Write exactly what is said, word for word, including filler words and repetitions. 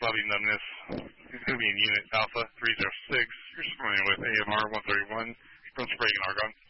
body numbness. It's going to be in Unit Alpha three zero six. You're familiar with A M R one thirty-one from spraying argon.